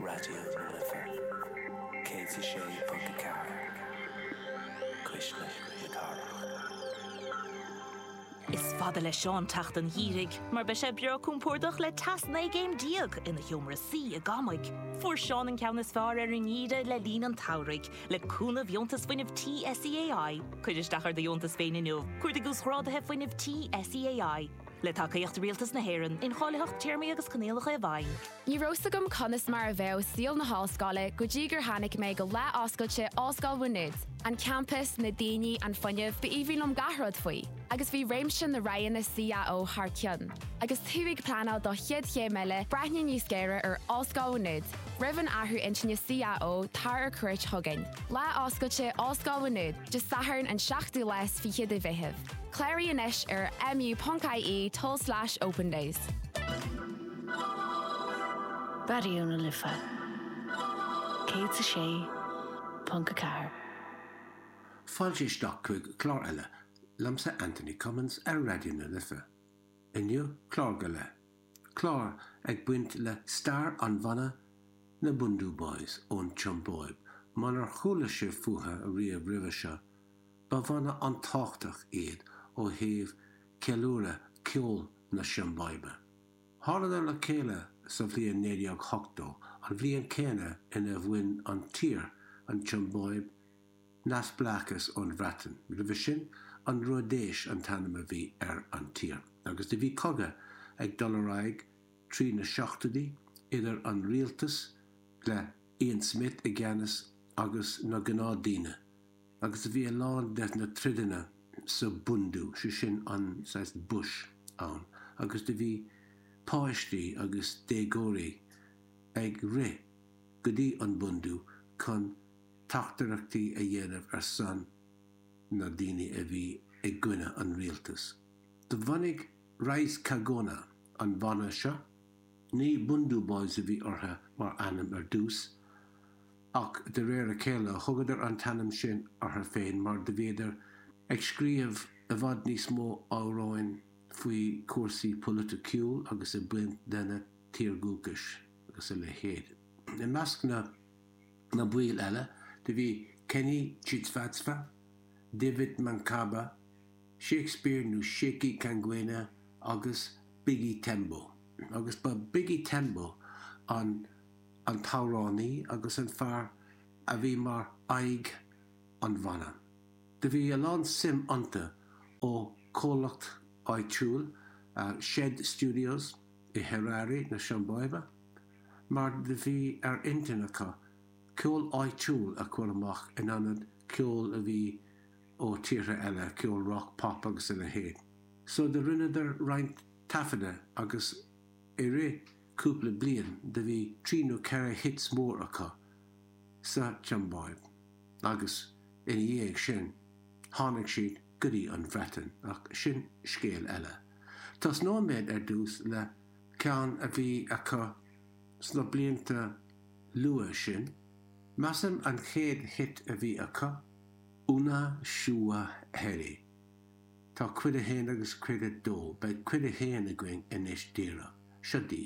Radio Liver. Katie Shea Punkacar. Krishna Yagara. Is fada le Sean tacht an hírig, mar be sé beo cúmpórdach le tasna game diag ina humor sí a gamoig. Fuair Sean an ceannas far ar an íre le lín an taurig, le cúna bhiontas foiineh TSEAI, chuidir dachar de bhiontas féin inniu, chuir de gús chrádathe foiineh TSEAI. Le tacaíocht rialtas na héireann in cháileacht tíirmí agus canéalacha a bhain. Ní rósagam conas mar a bheith síl na hallscoile go dtí gur tháinig mé go le oscailte Oscail Bhuinead, an campus na daoine an fuinneamh ba íbhílumm gahrad faoi, agus bhí réimse na raon na CAO thar ceann. Agus thuigh planál do chiad ché meile breithne níos géire ar Oscail Bhuinead, rivan athú intinne CAO tar ar cuirt thugain. Le oscailte Oscail Bhuinead, de sathern an 7 leis fi chiad a bheitheh. Clary Anish ar mu.ie/open days. Radio Liver. Katie Shea Punkacar. Fáilte isteach chuig clár eile lamsa Anthony Cummins ar Radio Liver. Inniu clár go le. Clár ag buint le star an bhanna na Bundu Boys ón Chumboib, man ar chúla sé fuatha a riamh ribhe seo, ba bhanna an táchtach iad ó thaobh ceiliúra ceol na Chumboibe. Tháinig le céile sa bhliain 1980 an bhliain céine ina bhfuin an tír an Chumboib nas blachas ón bhreatain, le sin an rodéis an tanama bhí ar an tír. Agus de bhí coga ag dollaraig trí na 70 idir an rialtas le Ian Smith i gceannas agus na gnádaine. Agus bhí a lán de na tridanna sa Bundu, sin an bush an. Agus de bhí páistí agus dégóirí ag ri go dtí an Bundu chun tachtarachtaí a dhéanamh ar san na daoine a bhí ag gcuine an rialtas. De bhanig Rais Cagona an bhanna seo, ní Bundu Boys a bhí ortha mar anam ar dús, ach de réir a céile thugadidir an tanam sin ortha féin mar de bhéidir ag scríomh a bhd níos mó áráin faoi cuasaí politiciúil agus a buint denna tíorgúcais agus a le héad. I measc na buail eile, de bhí Kenny Chidsvatsva, David Mancaba, Shakespeare nó Shaky Canguena agus Biggie Tembo. Agus ba Biggie Tembo an táránaí agus an fear a bhí mar aig an bhanna. De bhí a lán sim anta ó cólacht áitiúil Shed Studios i Harare na Chumboibe, mar de bhí ar intanacha ceol áitiúil a chuir amach in anad ceol a bhí ó tíre eile, ceol rock pop agus in a héad. So de rinneadar roinnt tafada agus i ré cúpla blian de bhí tríú ceithre hits mór acha sa Chumboib. Agus in dhéag sin, tháinig siad go dtí an bhreatain ach sin scéal eile. Tás nóméid ar dús le ceann a bhí acha sna blianta lua sin, measam an chéad hit a bhí acha, Una Shua Heri. Tá cuid a héan agus cuid a dó, bei cuid a héan a going inis díra, seo díobh.